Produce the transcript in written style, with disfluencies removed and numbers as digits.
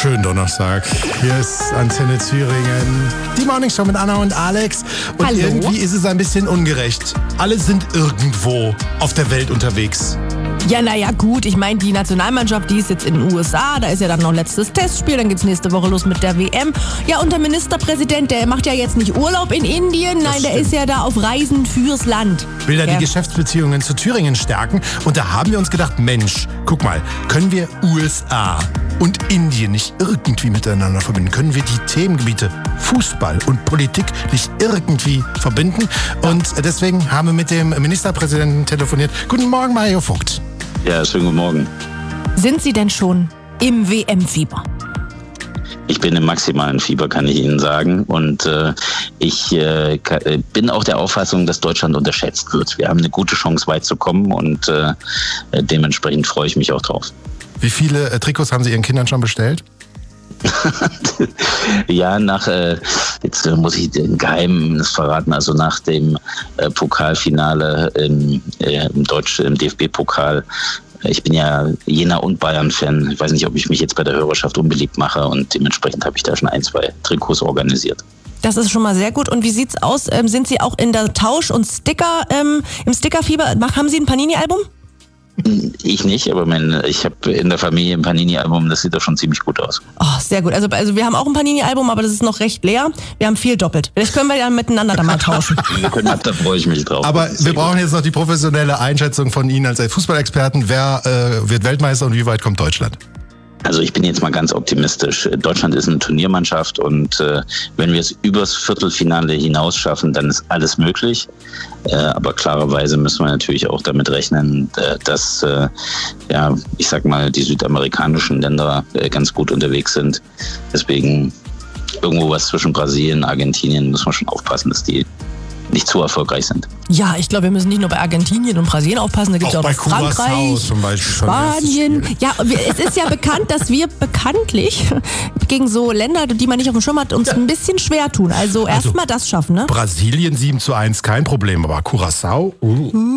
Schönen Donnerstag. Hier ist Antenne Thüringen. Die Morning Show mit Anna und Alex. Und Hallo. irgendwie ist es ein bisschen ungerecht. Alle sind irgendwo auf der Welt unterwegs. Ja, naja, gut. Ich meine, die Nationalmannschaft, die ist jetzt in den USA. Da ist ja dann noch letztes Testspiel. Dann geht's nächste Woche los mit der WM. Ja, und der Ministerpräsident, der macht ja jetzt nicht Urlaub in Indien. Nein, der ist ja da auf Reisen fürs Land. Will da Ja. die Geschäftsbeziehungen zu Thüringen stärken. Und da haben wir uns gedacht, Mensch, guck mal, können wir USA und Indien nicht irgendwie miteinander verbinden? Können wir die Themengebiete Fußball und Politik nicht irgendwie verbinden? Und deswegen haben wir mit dem Ministerpräsidenten telefoniert. Guten Morgen, Mario Vogt. Ja, schönen guten Morgen. Sind Sie denn schon im WM-Fieber? Ich bin im maximalen Fieber, kann ich Ihnen sagen. Und ich bin auch der Auffassung, dass Deutschland unterschätzt wird. Wir haben eine gute Chance, weit zu kommen und dementsprechend freue ich mich auch drauf. Wie viele Trikots haben Sie Ihren Kindern schon bestellt? Ja, jetzt muss ich den Geheimnis verraten, also nach dem Pokalfinale im DFB-Pokal. Ich bin ja Jena und Bayern-Fan. Ich weiß nicht, ob ich mich jetzt bei der Hörerschaft unbeliebt mache und dementsprechend habe ich da schon 1-2 Trikots organisiert. Das ist schon mal sehr gut. Und wie sieht's aus? Sind Sie auch in der Tausch- und im Stickerfieber? Haben Sie ein Panini-Album? Ich nicht, aber ich habe in der Familie ein Panini-Album, das sieht doch schon ziemlich gut aus. Oh, sehr gut. Also wir haben auch ein Panini-Album, aber das ist noch recht leer. Wir haben viel doppelt. Vielleicht können wir ja miteinander da mal tauschen. Da freue ich mich drauf. Aber wir brauchen jetzt noch die professionelle Einschätzung von Ihnen als Fußballexperten. Wer wird Weltmeister und wie weit kommt Deutschland? Also ich bin jetzt mal ganz optimistisch. Deutschland ist eine Turniermannschaft und wenn wir es übers Viertelfinale hinaus schaffen, dann ist alles möglich. Aber klarerweise müssen wir natürlich auch damit rechnen, dass ich sag mal, die südamerikanischen Länder ganz gut unterwegs sind. Deswegen irgendwo was zwischen Brasilien und Argentinien muss man schon aufpassen, dass die nicht zu erfolgreich sind. Ja, ich glaube, wir müssen nicht nur bei Argentinien und Brasilien aufpassen, da gibt es auch noch bei Curaçao Frankreich, zum Beispiel schon Spanien. Ja, es ist ja bekannt, dass wir bekanntlich gegen so Länder, die man nicht auf dem Schirm hat, uns ein bisschen schwer tun. Also erstmal das schaffen, ne? Brasilien 7-1, kein Problem, aber Curaçao?